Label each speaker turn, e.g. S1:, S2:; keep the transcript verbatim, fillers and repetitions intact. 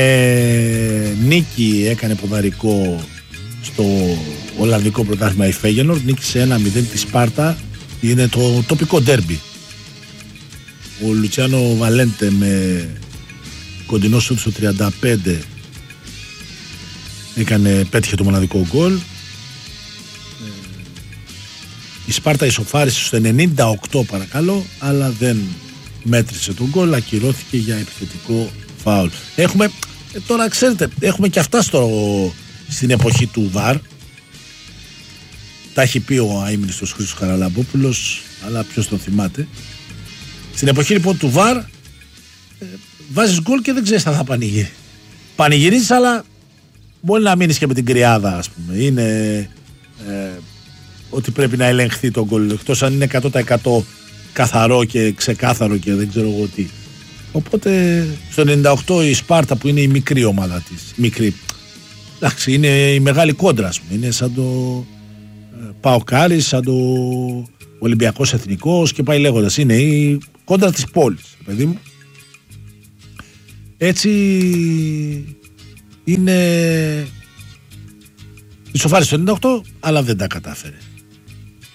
S1: ε, νίκη έκανε ποδαρικό στο Ολλανδικό πρωτάθλημα η Φέγενορντ, νίκησε ένα μηδέν τη Σπάρτα, είναι το τοπικό ντέρμπι. Ο Λουτσιάνο Βαλέντε με κοντινό σούτ στο τριάντα πέντε έκανε, πέτυχε το μοναδικό γκολ. Η Σπάρτα ισοφάρισε στο ενενήντα οκτώ παρακαλώ, αλλά δεν μέτρησε τον γκολ, ακυρώθηκε για επιθετικό φάουλ. Έχουμε, ε, τώρα ξέρετε, έχουμε και αυτά στο, στην εποχή του βαρ. Τα έχει πει ο αείμνηστος Χρήστος Χαραλαμπόπουλος, αλλά ποιος τον θυμάται. Στην εποχή λοιπόν του βαρ ε, βάζεις γκολ και δεν ξέρεις αν θα πανηγύρει. Πανηγυρίζεις, αλλά μπορεί να μείνεις και με την κρυάδα, ας πούμε. Είναι ε, ότι πρέπει να ελεγχθεί το γκολ, εκτός αν είναι εκατό τοις εκατό καθαρό και ξεκάθαρο και δεν ξέρω εγώ τι. Οπότε στο ενενήντα οκτώ η Σπάρτα, που είναι η μικρή ομάδα της, μικρή, εντάξει, είναι η μεγάλη κόντρα, ας πούμε. Είναι σαν το ε, Παοκάρης, σαν το Ολυμπιακός Εθνικός και πάει λέγοντας. Είναι η κόντρα της πόλης, παιδί μου. Έτσι είναι ισοφάρισε το ενενήντα οκτώ, αλλά δεν τα κατάφερε.